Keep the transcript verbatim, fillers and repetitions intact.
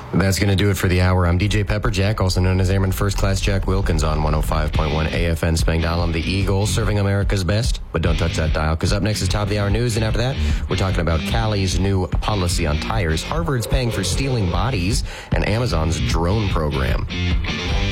That's going to do it for the hour. I'm D J Pepperjack, also known as Airman First Class Jack Wilkins on one oh five point one A F N Spangdahlem, the Eagle, serving America's best. But don't touch that dial, because up next is Top of the Hour News, and after that, we're talking about Cali's new policy on tires, Harvard's paying for stealing bodies, and Amazon's drone program.